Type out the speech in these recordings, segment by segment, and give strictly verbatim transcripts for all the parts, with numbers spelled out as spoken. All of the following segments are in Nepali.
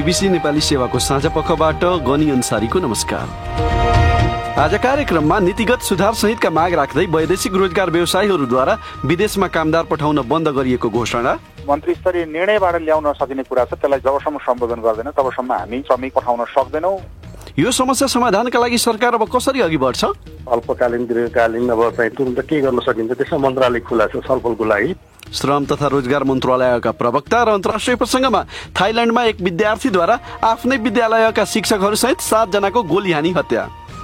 बीबीसी नेपाली सेवाको साझा पखबाट गनी अन्सारीको नमस्कार। आज कार्यक्रममा नीतिगत सुधार सहितका माग राख्दै वैदेशिक रोजगार व्यवसायीहरूद्वारा विदेशमा कामदार पठाउन बन्द गरिएको घोषणा, मन्त्री स्तरीय निर्णयबाट ल्याउन सकिने कुरा छ, त्यसलाई जबसम्म सम्बोधन गर्दैन तबसम्म हामी श्रमिक पठाउन सक्दैनौँ। यो समस्या समाधानका लागि सरकार अब कसरी अघि बढ्छ? अल्पकालीन दीर्घकालीन अब चाहिँ तुरुन्त के गर्न सकिन्छ त्यसमा मन्त्रालय खुला छ छलफलको लागि। श्रम तथा रोजगार मन्त्रालयका प्रवक्ता र अन्तर्राष्ट्रिय प्रसङ्गमा थाइल्याण्डमा एक विद्यार्थीद्वारा आफ्नै विद्यालयका शिक्षकहरूसहित सात जनाको गोली हानी हत्या।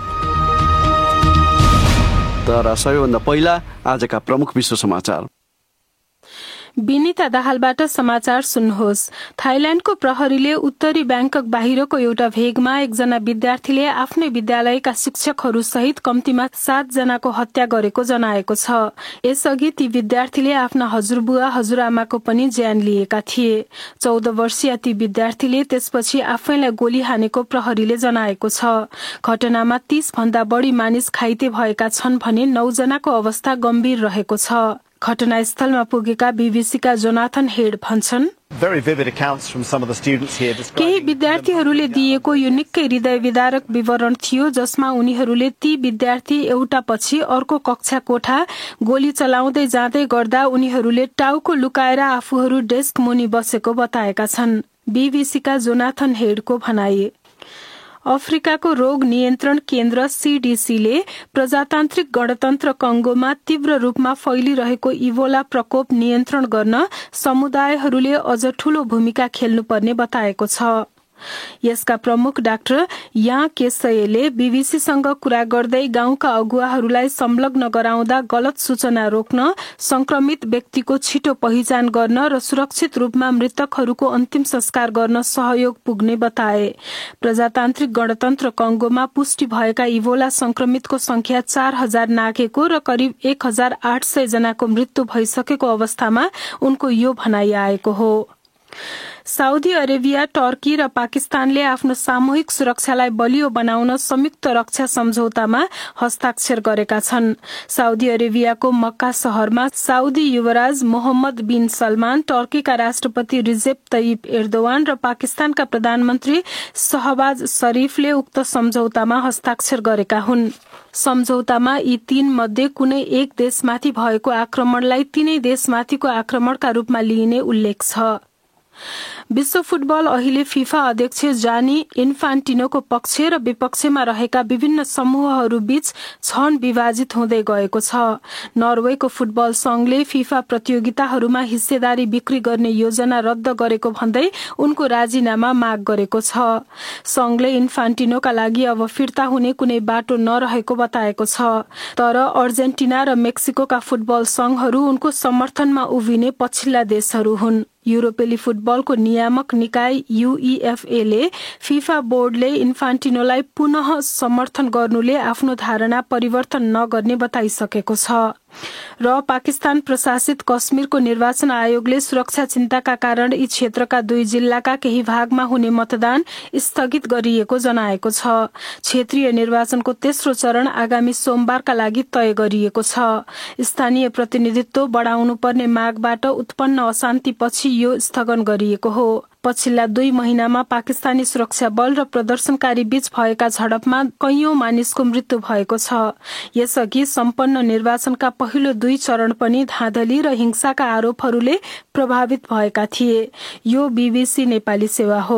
तर सबैभन्दा पहिला आजका प्रमुख विश्व समाचार। विनिता दाहालबाट समाचार सुन्नुहोस्। थाइल्याण्डको प्रहरीले उत्तरी ब्याङ्कक बाहिरको एउटा भेगमा एकजना विद्यार्थीले आफ्नै विद्यालयका शिक्षकहरू सहित कम्तीमा सात जनाको हत्या गरेको जनाएको छ। यसअघि ती विद्यार्थीले आफ्ना हजुरबुवा हजुरआमाको पनि ज्यान लिएका थिए। चौध वर्षीय ती विद्यार्थीले त्यसपछि आफैलाई गोली हानेको प्रहरीले जनाएको छ। घटनामा तीस भन्दा बढी मानिस घाइते भएका छन् भने नौ जनाको अवस्था गम्भीर रहेको छ। घटनास्थलमा पुगेका बीबीसीका जोनाथन हेड भन्छन्, केही विद्यार्थीहरूले दिएको यो निकै हृदय विदारक विवरण थियो जसमा उनीहरूले ती विद्यार्थी एउटा पछि अर्को कक्षा कोठा गोली चलाउँदै जाँदै गर्दा उनीहरूले टाउको लुकाएर आफूहरू डेस्क मुनि बसेको बताएका छन्। बीबीसीका जोनाथन हेडको भनाई। अफ्रिकाको रोग नियन्त्रण केन्द्र सीडीसीले प्रजातान्त्रिक गणतन्त्र कङ्गोमा तीव्र रूपमा फैलिरहेको इबोला प्रकोप नियन्त्रण गर्न समुदायहरूले अझ ठूलो भूमिका खेल्नुपर्ने बताएको छ। यसका प्रमुख डाक्टर याँ केसयले बीबीसीसँग कुरा गर्दै गाउँका अगुवाहरूलाई संलग्न गराउँदा गलत सूचना रोक्न, संक्रमित व्यक्तिको छिटो पहिचान गर्न र सुरक्षित रूपमा मृतकहरूको अन्तिम संस्कार गर्न सहयोग पुग्ने बताए। प्रजातान्त्रिक गणतन्त्र कङ्गोमा पुष्टि भएका इबोला संक्रमितको संख्या चार हजार नाघेको र करिब एक हजार आठ सय जनाको मृत्यु भइसकेको अवस्थामा उनको यो भनाइ आएको हो। साउदी अरेबिया, टर्की र पाकिस्तानले आफ्नो सामूहिक सुरक्षालाई बलियो बनाउन संयुक्त रक्षा सम्झौतामा हस्ताक्षर गरेका छन्। साउदी अरेबियाको मक्का शहरमा साउदी युवराज मोहम्मद बिन सलमान, टर्कीका राष्ट्रपति रिजेप तयिप एर्दोवान र पाकिस्तानका प्रधानमन्त्री शहबाज शरीफले उक्त सम्झौतामा हस्ताक्षर गरेका हुन्। सम्झौतामा यी तीन मध्ये कुनै एक देशमाथि भएको आक्रमणलाई तीनै देशमाथिको आक्रमणका रूपमा लिइने उल्लेख छ। विश्व फुटबल अहिले फिफा अध्यक्ष जानी इन्फान्टिनोको पक्ष र विपक्षमा रहेका विभिन्न समूहहरू बीच छन विभाजित हुँदै गएको छ। नर्वेको फुटबल संघले फिफा प्रतियोगिताहरूमा हिस्सेदारी बिक्री गर्ने योजना रद्द गरेको भन्दै उनको राजीनामा माग गरेको छ। संघले इन्फान्टिनोका लागि अब फिर्ता हुने कुनै बाटो नरहेको बताएको छ। तर अर्जेन्टिना र मेक्सिकोका फुटबल संघहरू उनको समर्थनमा उभिने पछिल्ला देशहरू हुन्। युरोपेली फुटबलको नियामक निकाय यूईएफए ले फिफा बोर्डले इन्फान्टिनोलाई पुनः समर्थन गर्नुले आफ्नो धारणा परिवर्तन नगर्ने बताइसकेको छ। र पाकिस्तान प्रशासित कश्मीरको निर्वाचन आयोगले सुरक्षा चिन्ताका कारण यी क्षेत्रका दुई जिल्लाका केही भागमा हुने मतदान स्थगित गरिएको जनाएको छ। क्षेत्रीय निर्वाचनको तेस्रो चरण आगामी सोमबारका लागि तय गरिएको छ। स्थानीय प्रतिनिधित्व बढाउनु पर्ने मागबाट उत्पन्न अशान्तिपछि यो स्थगन गरिएको हो। पछिल्ला दुई महिनामा पाकिस्तानी सुरक्षा बल र प्रदर्शनकारी बीच भएका झडपमा कैयौं मानिसको मृत्यु भएको छ। यसअघि सम्पन्न निर्वाचनका पहिलो दुई चरण पनि धाँधली र हिंसाका आरोपहरूले प्रभावित भएका थिए। यो बीबीसी नेपाली सेवा हो।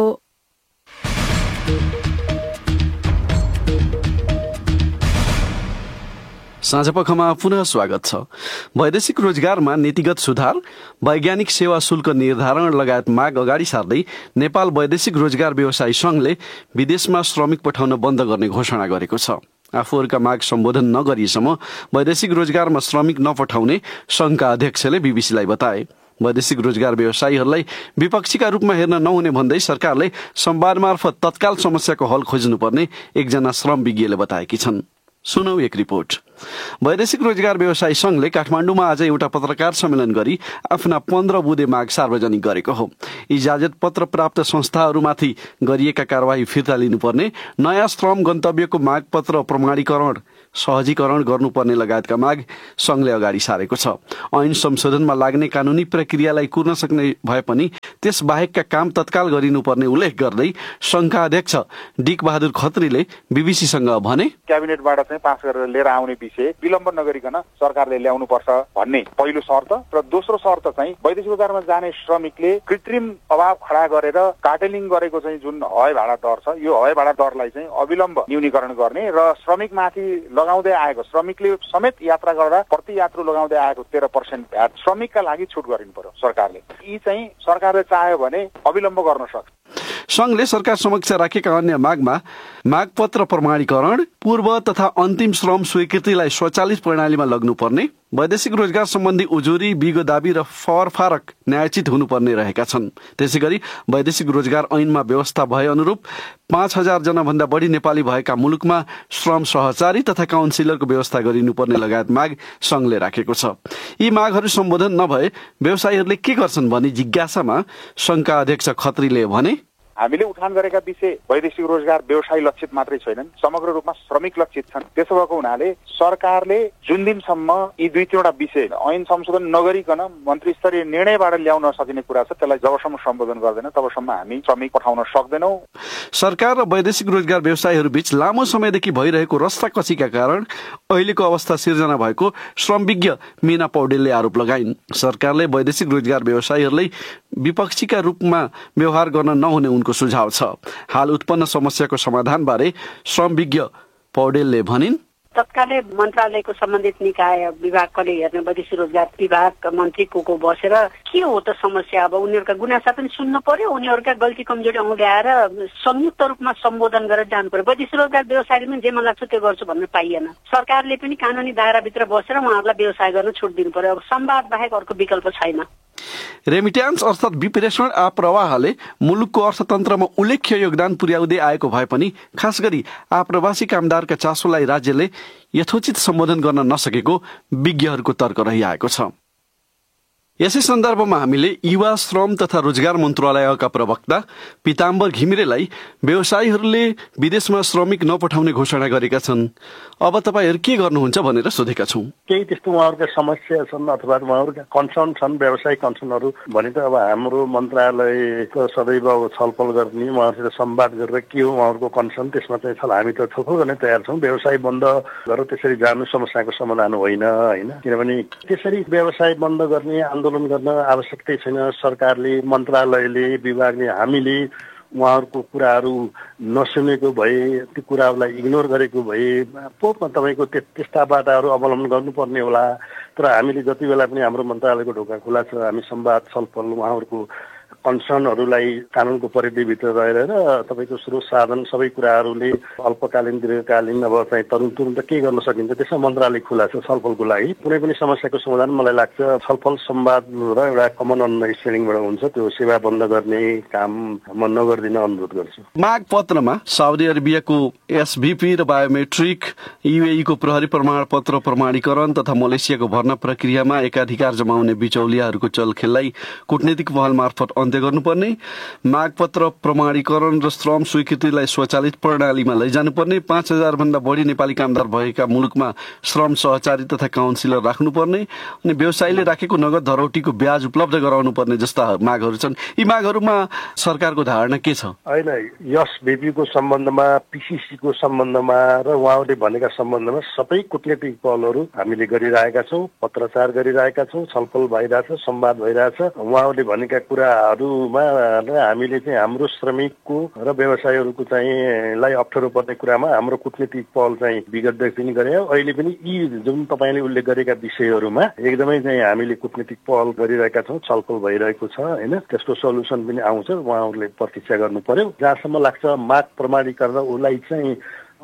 साँझपखमा पुनः स्वागत छ। वैदेशिक रोजगारमा नीतिगत सुधार, वैज्ञानिक सेवा शुल्क निर्धारण लगायत माग अगाडि सार्दै नेपाल वैदेशिक रोजगार व्यवसायी संघले विदेशमा श्रमिक पठाउन बन्द गर्ने घोषणा गरेको छ। आफूहरूका माग सम्बोधन नगरिएसम्म वैदेशिक रोजगारमा श्रमिक नपठाउने संघका अध्यक्षले बीबीसीलाई बताए। वैदेशिक रोजगार व्यवसायीहरूलाई विपक्षीका रूपमा हेर्न नहुने भन्दै सरकारले संवाद मार्फत तत्काल समस्याको हल खोज्नुपर्ने एकजना श्रम विज्ञले बताएकी छन्। सुनौ एक रिपोर्ट। वैदेशिक रोजगार व्यवसायी संघले काठमाडौँमा आज एउटा पत्रकार सम्मेलन गरी आफ्ना पन्ध्र बुँदे माग सार्वजनिक गरेको हो। इजाजत पत्र प्राप्त संस्थाहरूमाथि गरिएका कारवाही फिर्ता लिनुपर्ने, नयाँ श्रम गन्तव्यको माग पत्र प्रमाणीकरण सहजीकरण गर्नुपर्ने लगायतका माग संघले अगाडि सारेको छ। ऐन संशोधनमा लाग्ने कानूनी प्रक्रियालाई कुर्न सक्ने भए पनि त्यस बाहेकका काम तत्काल गरिनुपर्ने उल्लेख गर्दै संघका अध्यक्ष डिक बहादुर खत्रीले बीबीसीसँग भने क्याबिनेटबाट चाहिँ पास गरेर लिएर आउने विषय विलम्ब नगरिकन सरकारले ल्याउनु पर्छ भन्ने पहिलो शर्त र दोस्रो शर्त चाहिँ वैदेशिक रोजगारमा जाने श्रमिकले कृत्रिम अभाव खडा गरेर कार्टेलिङ गरेको चाहिँ जुन हवाई भाडा दर छ यो हवाई भाडा दरलाई चाहिँ अविलम्ब न्यूनीकरण गर्ने र श्रमिकमाथि लगाउँदै आएको श्रमिकले समेत यात्रा गर्दा प्रति यात्रु लगाउँदै आएको तेह्र पर्सेन्ट भ्याट श्रमिकका लागि छुट गरिनु पर्यो सरकारले। यी चाहिँ सरकारले चाह्यो भने अविलम्ब गर्न सक्छ। संघले सरकार समक्ष राखेका अन्य मागमा मागपत्र प्रमाणीकरण, पूर्व तथा अन्तिम श्रम स्वीकृतिलाई स्वचालित प्रणालीमा लग्नुपर्ने, वैदेशिक रोजगार सम्बन्धी उजुरी, बिगो दाबी र फरफारक न्यायोचित हुनुपर्ने रहेका छन्। त्यसै गरी वैदेशिक रोजगार ऐनमा व्यवस्था भए अनुरूप पाँच हजार जना भन्दा बढी नेपाली भएका मुलुकमा श्रम सहचारी तथा काउन्सिलरको व्यवस्था गरिनुपर्ने लगायत माग संघले राखेको छ। यी मागहरू सम्बोधन नभए व्यवसायीहरूले के गर्छन् भनी जिज्ञासामा संघका अध्यक्ष खत्रीले भने हामीले उठान गरेका विषय वैदेशिक रोजगार व्यवसायी लक्षित मात्रै छैनन्, समग्र रूपमा श्रमिक लक्षित छन्। त्यसो भएको हुनाले सरकारले जुन दिनसम्म यी दुई तीनवटा विषय ऐन संशोधन नगरिकन मन्त्री स्तरीय निर्णयबाट ल्याउन सकिने कुरा छ त्यसलाई जबसम्म सम्बोधन गर्दैन तबसम्म हामी श्रमिक पठाउन सक्दैनौँ। सरकार र वैदेशिक रोजगार व्यवसायीहरू बीच लामो समयदेखि भइरहेको रस्ताकसीका कारण अहिलेको अवस्था सिर्जना भएको श्रमविज्ञ मीना पौडेलले आरोप लगाइन्। सरकारले वैदेशिक रोजगार व्यवसायीहरूलाई विपक्षीका रूपमा व्यवहार गर्न नहुने उनको सुझाव छ। हाल उत्पन्न समस्याको समाधानबारे श्रमविज्ञ पौडेलले भनिन् तत्कालै मन्त्रालयको सम्बन्धित निकाय विभागले हेर्ने वैदेशिक रोजगार विभाग मन्त्री को को बसेर के हो त समस्या, अब उनीहरूका गुनासा पनि सुन्नु पर्यो, उनीहरूका गल्ती कमजोरी औँल्याएर संयुक्त रूपमा सम्बोधन गरेर जानु पर्यो। वैदेशिक रोजगार व्यवसायले पनि जे मन लाग्छ त्यो गर्छु भन्नु पाइएन। सरकारले पनि कानुनी दायराभित्र बसेर उहाँहरूलाई व्यवसाय गर्न छुट दिनु पर्यो। अब संवाद बाहेक अर्को विकल्प छैन। रेमिट्यान्स अर्थात् विप्रेषण आप्रवाहले मुलुकको अर्थतन्त्रमा उल्लेख्य योगदान पुर्याउँदै आएको भए पनि खास गरी आप्रवासी कामदारका चासोलाई राज्यले यथोचित सम्बोधन गर्न नसकेको विज्ञहरूको तर्क रहिआएको छ। यसै सन्दर्भमा हामीले युवा श्रम तथा रोजगार मन्त्रालयका प्रवक्ता पीताम्बर घिमिरेलाई व्यवसायीहरूले विदेशमा श्रमिक नपठाउने घोषणा गरेका छन्, अब तपाईँहरू के गर्नुहुन्छ भनेर सोधेका छौँ। केही त्यस्तो उहाँहरूका समस्या छन् अथवा उहाँहरूका कन्सर्न छन् व्यावसायिक कन्सर्नहरू भने त अब हाम्रो मन्त्रालयको सदैव छलफल गर्ने उहाँहरूसित संवाद गरेर के हो उहाँहरूको कन्सर्न त्यसमा चाहिँ छल हामी त छलफल गर्ने तयार छौँ। व्यवसाय बन्द गरेर त्यसरी जानु समस्याको समाधान होइन होइन किनभने त्यसरी व्यवसाय बन्द गर्ने आन्दोलन गर्न आवश्यकतै छैन। सरकारले मन्त्रालयले विभागले हामीले उहाँहरूको कुराहरू नसुनेको भए ती कुराहरूलाई इग्नोर गरेको भए पो तपाईँको त्यस्ता बाटाहरू अवलम्बन गर्नुपर्ने होला। तर हामीले जति बेला पनि हाम्रो मन्त्रालयको ढोका खुला छ, हामी संवाद छलफल उहाँहरूको कन्सर्नहरूलाई कानुनको परिधिभित्र रहेर तपाईँको स्रोत साधन सबै कुराहरूले अल्पकालीन दीर्घकालीन अब चाहिँ तुरुन्त तुरुन्त के गर्न सकिन्छ त्यसमा मन्त्रालय खुला छ छलफलको लागि। कुनै पनि समस्याको समाधान मलाई लाग्छ छलफल संवाद र एउटा कमन अन्डरस्ट्यान्डिङबाट हुन्छ। त्यो सेवा बन्द गर्ने काम म नगर्दिन अनुरोध गर्छु। माग पत्रमा साउदी अरेबियाको एसभीपी र बायोमेट्रिक, युएईको प्रहरी प्रमाणपत्र प्रमाणीकरण तथा मलेसियाको भर्ना प्रक्रियामा एकाधिकार जमाउने बिचौलियाहरूको चलखेललाई कूटनीतिक पहल मार्फत अन्त्य गर्नुपर्ने, मागपत्र प्रमाणीकरण र श्रम स्वीकृतिलाई स्वचालित प्रणालीमा लैजानुपर्ने, पाँच हजार भन्दा बढी नेपाली कामदार भएका मुलुकमा श्रम सहचारी तथा काउन्सिलर राख्नुपर्ने अनि व्यवसायीले राखेको नगद धरौटीको ब्याज उपलब्ध गराउनुपर्ने जस्ता मागहरू छन्। यी मागहरूमा सरकारको धारणा के छ? होइन, एसभीपीको सम्बन्धमा, पीसीसीको सम्बन्धमा र उहाँहरूले भनेका सम्बन्धमा सबै कूटनीतिक पहलहरू हामीले गरिरहेका छौँ, पत्रचार गरिरहेका छौँ, छलफल भइरहेछ, संवाद भइरहेछ। उहाँहरूले भनेका कुराहरू हामीले चाहिँ हाम्रो श्रमिकको र व्यवसायीहरूको चाहिँ लाई अप्ठ्यारो पर्ने कुरामा हाम्रो कूटनीतिक पहल चाहिँ विगतदेखि पनि गरे। अहिले पनि यी जुन तपाईँले उल्लेख गरेका विषयहरूमा एकदमै चाहिँ हामीले कूटनीतिक पहल गरिरहेका छौँ, छलफल भइरहेको छ होइन। त्यसको सल्युसन पनि आउँछ, उहाँहरूले प्रतीक्षा गर्नु पर्यो। जहाँसम्म लाग्छ माग प्रमाणीकरण उसलाई चाहिँ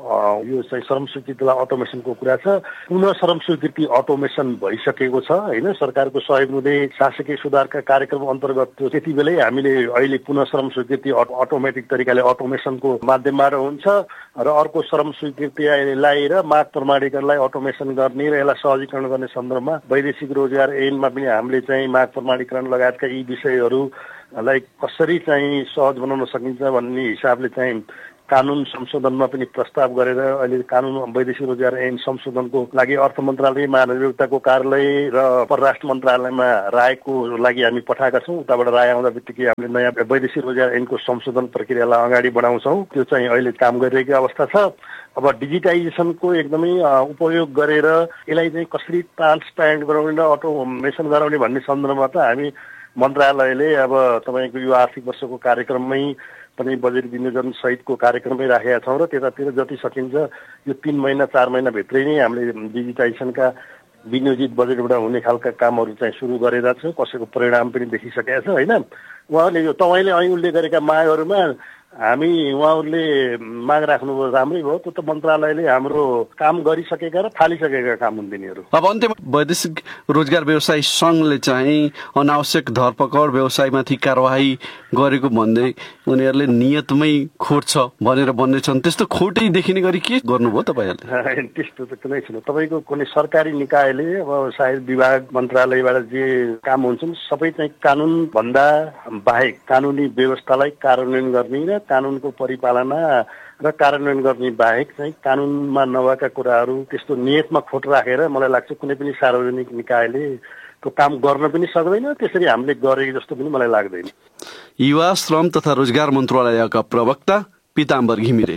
यो चाहिँ श्रम स्वीकृतिलाई अटोमेसनको कुरा छ। पुनः श्रम स्वीकृति अटोमेसन भइसकेको छ होइन। सरकारको सहयोग हुँदै शासकीय सुधारका कार्यक्रम अन्तर्गत त्यति बेलै हामीले अहिले पुनः श्रम स्वीकृति अटोमेटिक तरिकाले अटोमेसनको माध्यमबाट हुन्छ र अर्को श्रम स्वीकृतिलाई र माग प्रमाणीकरणलाई अटोमेसन गर्ने र यसलाई सहजीकरण गर्ने सन्दर्भमा वैदेशिक रोजगार ऐनमा पनि हामीले चाहिँ माग प्रमाणीकरण लगायतका यी विषयहरूलाई कसरी चाहिँ सहज बनाउन सकिन्छ भन्ने हिसाबले चाहिँ कानुन संशोधनमा पनि प्रस्ताव गरेर अहिले कानुन वैदेशिक रोजगार ऐन संशोधनको लागि अर्थ मन्त्रालय, महाधिवक्ताको कार्यालय र परराष्ट्र मन्त्रालयमा रायको लागि हामी पठाएका छौँ। उताबाट राय आउँदा बित्तिकै हामीले नयाँ वैदेशिक रोजगार ऐनको संशोधन प्रक्रियालाई अगाडि बढाउँछौँ। त्यो चाहिँ अहिले काम गरिरहेको अवस्था छ। अब डिजिटाइजेसनको एकदमै उपयोग गरेर यसलाई चाहिँ कसरी ट्रान्सप्यारेन्ट गराउने र अटोमेसन गराउने भन्ने सन्दर्भमा त हामी मन्त्रालयले अब तपाईँको यो आर्थिक वर्षको कार्यक्रममै पनि बजेट विनियोजन सहितको कार्यक्रममै राखेका छौँ र त्यतातिर जति सकिन्छ यो तीन महिना चार महिनाभित्रै नै हामीले डिजिटाइजेसनका विनियोजित बजेटबाट हुने खालका कामहरू चाहिँ सुरु गरेका छौँ। कसैको परिणाम पनि देखिसकेका छ होइन। उहाँले यो तपाईँले अहिले उल्लेख गरेका मागहरूमा हामी उहाँहरूले माग राख्नुभयो, राम्रै भयो। त्यो त मन्त्रालयले हाम्रो काम गरिसकेका र थालिसकेका काम हुन् तिनीहरू। अब अन्त्यमा वैदेशिक रोजगार व्यवसायी संघले चाहिँ अनावश्यक धरपकड व्यवसायमाथि कारवाही गरेको भन्दै उनीहरूले नियतमै खोट छ भनेर भन्दैछन्। त्यस्तो खोटै देखिने गरी के गर्नुभयो तपाईँहरूले? त्यस्तो त कुनै छैन। तपाईँको कुनै सरकारी निकायले अब सायद विभाग मन्त्रालयबाट जे काम हुन्छन् सबै चाहिँ कानुन भन्दा बाहेक कानुनी व्यवस्थालाई कार्यान्वयन गर्ने र कानुनको परिपालना र कार्यान्वयन गर्ने बाहेक चाहिँ कानुनमा नभएका कुराहरू त्यस्तो नियतमा खोट राखेर मलाई लाग्छ कुनै पनि सार्वजनिक निकायले त्यो काम गर्न पनि सक्दैन। त्यसरी हामीले गरेको जस्तो पनि मलाई लाग्दैन। युवा श्रम तथा रोजगार मन्त्रालयका प्रवक्ता पीताम्बर घिमिरे।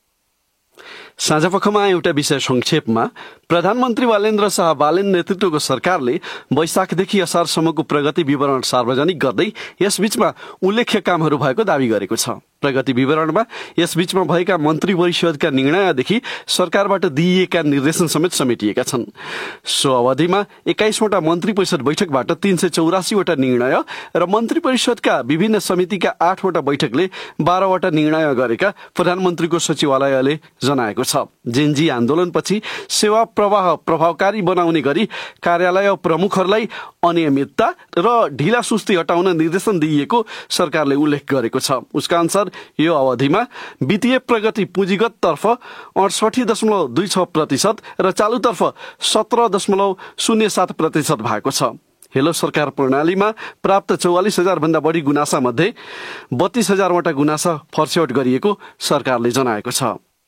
साँझपखमा एउटा विषय संक्षेपमा। प्रधानमन्त्री बालेन्द्र शाह बालेन नेतृत्वको सरकारले वैशाखदेखि असारसम्मको प्रगति विवरण सार्वजनिक गर्दै यसबीचमा उल्लेख्य कामहरू भएको दावी गरेको छ। प्रगति विवरणमा यसबीचमा भएका मन्त्री परिषदका निर्णयदेखि सरकारबाट दिइएका निर्देशन समेत समेटिएका छन्। सो अवधिमा एक्काइसवटा मन्त्री परिषद बैठकबाट तीन सय चौरासीवटा निर्णय र मन्त्री परिषदका विभिन्न समितिका आठवटा बैठकले बाह्रवटा निर्णय गरेका प्रधानमन्त्रीको सचिवालयले जनाएको छ। जेनजी आन्दोलनपछि सेवा प्रवाह प्रभावकारी बनाउने गरी कार्यालय प्रमुखहरूलाई अनियमितता र ढिला सुस्ती हटाउन निर्देशन दिइएको सरकारले उल्लेख गरेको छ। उसका अनुसार यो अवधिमा वित्तीय प्रगति पुँजीगत तर्फ अडसठी दशमलव दुई छ प्रतिशत र चालुतर्फ सत्र दशमलव शून्य सात प्रतिशत भएको छ। हेलो सरकार प्रणालीमा प्राप्त चौवालिस हजार भन्दा बढी गुनासा मध्ये बत्तीस हजारवटा गुनासा फर्स्यौट गरिएको सरकारले जनाएको छ।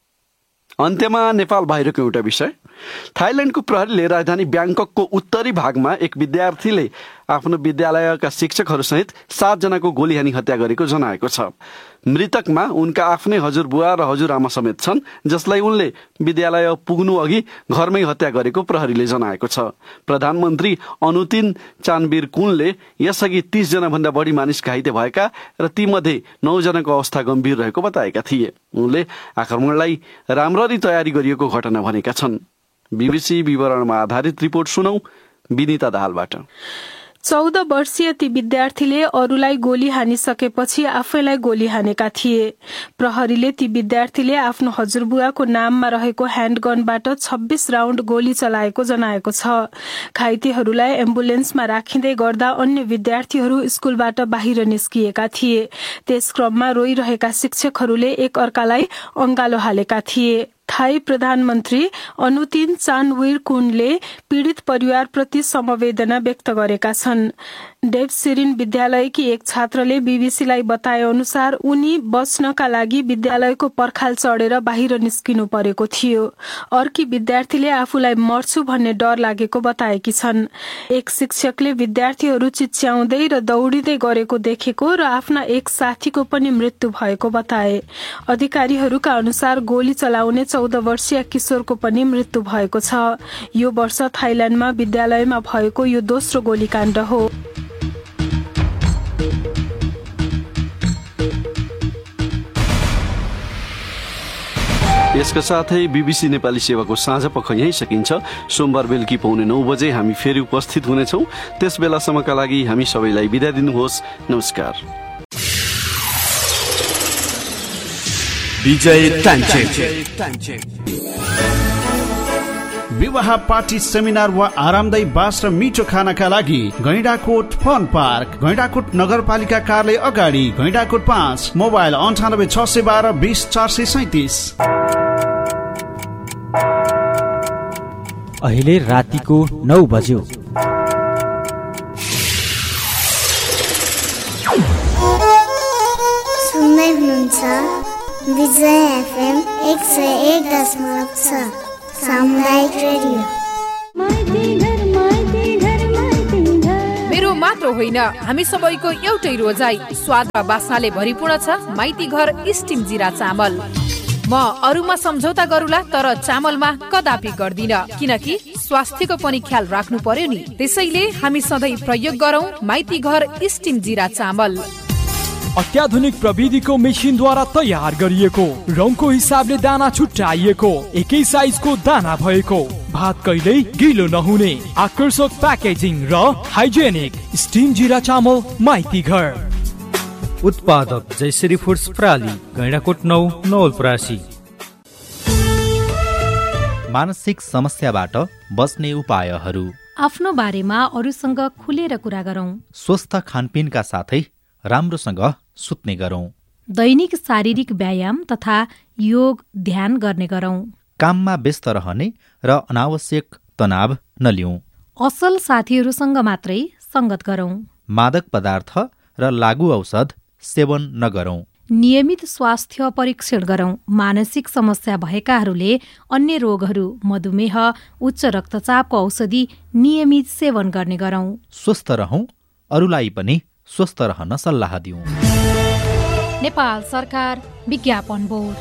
अन्त्यमा नेपाल बाहिरको एउटा विषय। थाइल्याण्डको प्रहरीले राजधानी ब्याङ्ककको उत्तरी भागमा एक विद्यार्थीले आफ्नो विद्यालयका शिक्षकहरूसहित सातजनाको गोली हानी हत्या गरेको जनाएको छ। मृतकमा उनका आफ्नै हजुरबुवा र हजुरआमा समेत छन्, जसलाई उनले विद्यालय पुग्नु अघि घरमै हत्या गरेको प्रहरीले जनाएको छ। प्रधानमन्त्री अनुतिन चानवीर कुनले यसअघि तीस जना भन्दा बढी मानिस घाइते भएका र तीमध्ये नौजनाको अवस्था गम्भीर रहेको बताएका थिए। उनले आक्रमणलाई राम्ररी तयारी गरिएको घटना भनेका छन्। बीबीसी विवरणमा आधारित रिपोर्ट सुनौ विनिता दाहालबाट। चौध वर्षीय ती विद्यार्थीले अरूलाई गोली हानिसकेपछि आफैलाई गोली हानेका थिए। प्रहरीले ती विद्यार्थीले आफ्नो हजुरबुवाको नाममा रहेको ह्यान्डगनबाट छब्बीस राउण्ड गोली चलाएको जनाएको छ। घाइतेहरूलाई एम्बुलेन्समा राखिँदै गर्दा अन्य विद्यार्थीहरू स्कूलबाट बाहिर निस्किएका थिए। त्यस क्रममा रोइरहेका शिक्षकहरूले एक अर्कालाई अंगालो हालेका थिए। थाई प्रधानमन्त्री अनुतिन चानविरकुनले पीड़ित परिवारप्रति समवेदना व्यक्त गरेका छन्। डेभसिरिन विद्यालयकी एक छात्रले बीबीसीलाई बताए अनुसार उनी बच्नका लागि विद्यालयको पर्खाल चढेर बाहिर निस्किनु परेको थियो। अर्की विद्यार्थीले आफूलाई मर्छु भन्ने डर लागेको बताएकी छन्। एक शिक्षकले विद्यार्थीहरू चिच्याउँदै र दौडिँदै गरेको देखेको र आफ्ना एक साथीको पनि मृत्यु भएको बताए। अधिकारीहरूका अनुसार गोली चलाउने चौध वर्षीय किशोरको पनि मृत्यु भएको छ। यो वर्ष थाइल्याण्डमा विद्यालयमा भएको यो दोस्रो गोलीकाण्ड हो। यसका साथै बीबीसी नेपाली सेवाको साँझ पख यही सकिन्छ। सोमबार बेलुकी पौने नौ बजे हामी फेरि उपस्थित हुनेछौँ। त्यस बेलासम्मका लागि हामी सबैलाई बिदा दिनुहोस्। नमस्कार। विजय तान्चे विवाह पार्टी सेमिनार वा आरामदायी बास र मिठो खानाका लागि गैंडाकोट फन पार्क, गैंडाकोट नगरपालिका कार्यालय अगाडि, गैंडाकोट पाँच, मोबाइल अन्ठानब्बे छ सय बाह्र बीस चार सय सैतिस। अहिले रातिको नौ बज्यो। सुन्दै हुनुहुन्छ विजय एफएम एक सय एक दशमलव छ सामुदायिक रेडियो। मेरो मात्र होइन, हामी सबैको एउटै रोजाइ स्वाद र बास्नाले भरिपूर्ण छ माइती घर स्टिम जिरा चामल। म अरूमा सम्झौता गरूला तर चामलमा कदापि गर्दिन, किनकि स्वास्थ्यको पनि ख्याल राख्नु पर्यो नि। त्यसैले हामी सधैँ प्रयोग गरौं माइती घर स्टिम जिरा चामल। अत्याधुनिक प्रविधिको मेसिनद्वारा तयार गरिएको, रङको हिसाबले दाना छुट्याइएको, एकै साइजको दाना भएको, भात कहिल्यै गिलो नहुने, आकर्षक प्याकेजिङ र हाइजेनिक स्टिम जिरा चामल माइती घर। उत्पादक जयश्री फुड्स प्राली, गैंडाकोट नौ नवलपरासी। मानसिक समस्याबाट बस्ने उपायहरू। आफ्नो बारेमा अरूसँग खुलेर कुरा गरौं। स्वस्थ खानपिनका साथै राम्रोसँग सुत्ने गरौं। दैनिक शारीरिक व्यायाम तथा योग ध्यान गर्ने गरौं। काममा व्यस्त रहने र अनावश्यक तनाव नलिउँ। असल साथीहरूसँग मात्रै संगत गरौं। मादक पदार्थ र लागू औषध सेवन नगरौं। नियमित स्वास्थ्य परीक्षण गरौं। मानसिक समस्या भएकाहरूले अन्य रोगहरू, मधुमेह, उच्च रक्तचापको औषधि नियमित सेवन गर्ने गरौं। स्वस्थ रहौं, अरूलाई पनि स्वस्थ रहन सल्लाह दिउँ। नेपाल सरकार विज्ञापन बोर्ड।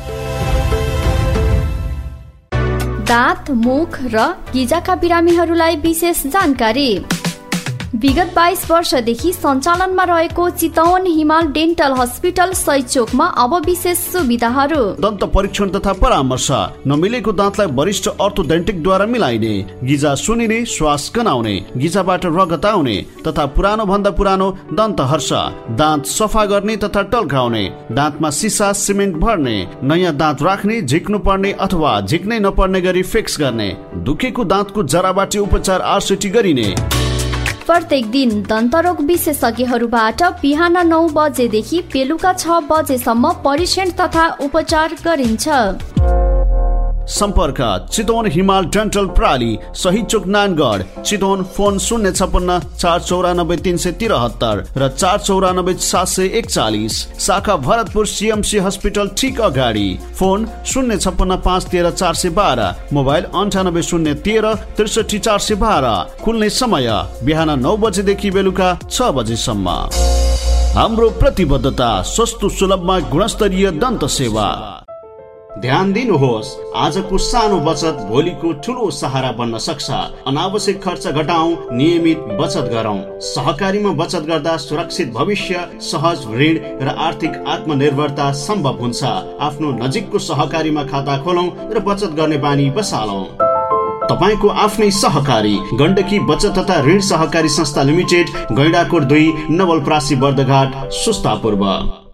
दाँत, मुख र गिजाका बिरामीहरूलाई विशेष जानकारी। विगत बाइस वर्षदेखि सञ्चालनमा रहेको चितवन हिमाल डेन्टल हस्पिटल सैचोकमा अब विशेष सुविधाहरू। दन्त परीक्षण तथा परामर्श, नमिलेको दाँतलाई वरिष्ठ अर्थोडेन्टिकद्वारा मिलाइने, गिजा सुनिने, श्वास गनाउने, गिजाबाट रगत आउने तथा पुरानो भन्दा पुरानो दन्त हर्ष, दाँत सफा गर्ने तथा टल्काउने, दाँतमा सिसा सिमेन्ट भर्ने, नयाँ दाँत राख्ने, झिक्नु पर्ने अथवा झिक्नै नपर्ने गरी फिक्स गर्ने, दुखेको दाँतको जराबाट उपचार आरसिटी गरिने। प्रत्येक दिन दन्तरोग विशेषज्ञहरूबाट बिहान नौ बजेदेखि बेलुका छ बजेसम्म परीक्षण तथा उपचार गरिन्छ। सम्पर्क चितवन हिमाल डेन्टल प्राली, सही चोक नानगढ, चितवन। फोन शून्य छपन्न चार चौरानब्बे तीन सय तिरहत्तर र चार चौरानब्बे सात सय एकचालिस। शाखा भरतपुर सिएमसी हस्पिटल ठिक अगाडि। फोन शून्य छपन्न पाँच तेह्र चार सय बाह्र, मोबाइल अन्ठानब्बे शून्य तेह्र त्रिसठी चार सय बाह्र। खुल्ने समय बिहान नौ बजेदेखि बेलुका छ बजेसम्म। हाम्रो प्रतिबद्धता सस्तो सुलभमा गुणस्तरीय दन्त सेवा। ध्यान दिनुहोस्, आजको सानो बचत भोलिको ठुलो सहारा बन्न सक्छ। अनावश्यक खर्च घटाउँ, नियमित बचत गरौँ। सहकारीमा बचत गर्दा सुरक्षित भविष्य, सहज ऋण र आर्थिक आत्मनिर्भरता सम्भव हुन्छ। आफ्नो नजिकको सहकारीमा खाता खोलौँ र बचत गर्ने बानी बसालौँ। तपाईको आफ्नै सहकारी गण्डकी बचत तथा ऋण सहकारी संस्था लिमिटेड, गैंडाकोट दुई, नवलपरासी, बर्दघाट, सुस्ता पूर्व।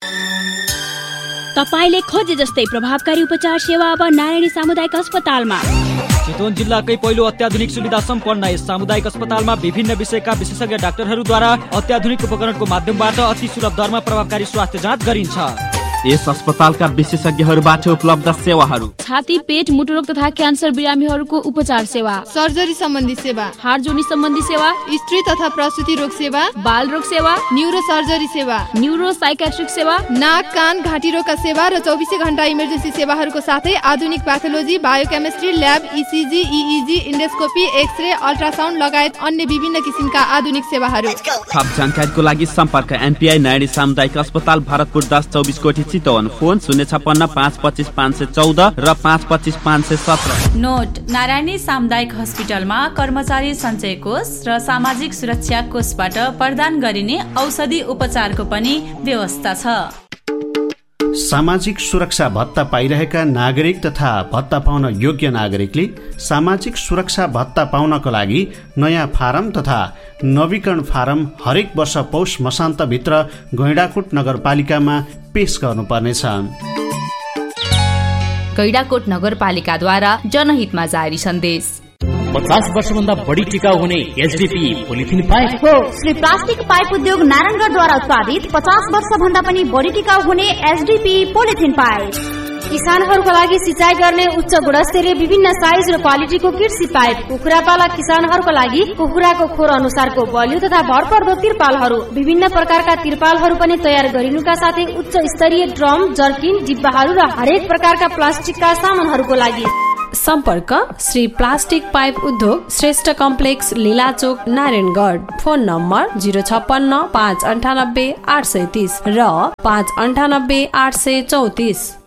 तपाईले खोजे जस्तै प्रभावकारी उपचार सेवा अब नारायणी सामुदायिक अस्पतालमा। चितवन जिल्लाकै पहिलो अत्याधुनिक सुविधा सम्पन्न यस सामुदायिक अस्पतालमा विभिन्न विषयका विशेषज्ञ डाक्टरहरूद्वारा अत्याधुनिक उपकरणको माध्यमबाट अति सुलभ दरमा प्रभावकारी स्वास्थ्य जाँच गरिन्छ। यस अस्पतालका विशेषज्ञहरूबाट उपलब्ध सेवाहरू: छाती, पेट, मुटुरोग तथा क्यान्सर बिरामीहरूको उपचार सेवा, सर्जरी सम्बन्धी सेवा, हाड जोडी सम्बन्धी सेवा, स्त्री तथा प्रसुति रोग सेवा, बाल रोग सेवा, न्यूरो सर्जरी सेवा, न्यूरो साइकेट्रिक सेवा, नाक, कान, घाँटी रोगका सेवा र चौबिसै घण्टा इमर्जेन्सी सेवाहरूको साथै आधुनिक pathology, biochemistry lab, ECG, इइजी, endoscopy, x-ray, ultrasound लगायत अन्य विभिन्न किसिमका आधुनिक सेवाहरू। थप जानकारीको लागि सम्पर्क एनपीआई नारायणी सामुदायिक अस्पताल, भरतपुर दस चौबिस कोठी, चितवन। फोन शून्य छप्पन्न पाँच पच्चिस पाँच सय चौध र पाँच पच्चिस पाँच सय सत्र। नोट: नारायणी सामुदायिक हस्पिटलमा कर्मचारी सञ्चय कोष र सामाजिक सुरक्षा कोषबाट प्रदान गरिने औषधि उपचारको पनि व्यवस्था छ। सामाजिक सुरक्षा भत्ता पाइरहेका नागरिक तथा भत्ता पाउन योग्य नागरिकले सामाजिक सुरक्षा भत्ता पाउनको लागि नयाँ फारम तथा नवीकरण फारम हरेक वर्ष पौष मसान्तभित्र गैंडाकोट नगरपालिकामा पेश गर्नुपर्नेछ। गैंडाकोट नगरपालिकाद्वारा जनहितमा जारी सन्देश। पचास वर्षभन्दा बढी टिकाउ हुने एचडीपी पोलिथिन पाइप हो। श्री प्लास्टिक पाइप उद्योग नारायणगढद्वारा उत्पादित पचास वर्ष भन्दा पनि बढी टिकाउ हुने एचडीपी पोलिथिन पाइप। किसानहरूको लागि सिँचाइ गर्ने उच्च गुणस्तरीय विभिन्न साइज र क्वालिटीको कृषि पाइप, कुखुरा पालक किसानहरूको लागि कुखुराको खोर अनुसारको बलियो तथा भरपर्दो तिरपालहरू, विभिन्न प्रकारका तिरपालहरू पनि तयार गरिनुका साथै उच्च स्तरीय ड्रम, जर्किन, डिब्बाहरू र हरेक प्रकारका प्लास्टिकका सामानहरूको लागि सम्पर्क श्री प्लास्टिक पाइप उद्योग, Shrestha complex, लीलाचोक, Narayangarh. Phone number zero छप्पन्न पाँच अन्ठानब्बे आठ सय तीस र पाँच अन्ठानब्बे आठ सय चौतिस।